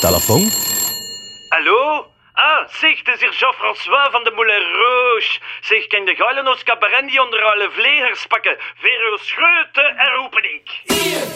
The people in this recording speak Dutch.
Telefoon? Hallo? Ah, zeg, het is hier Jean-François van de Moulin Rouge. Zeg, ken de geilen ons cabaret die onder alle vlegers pakken? Vero Scheuten en roepen ik.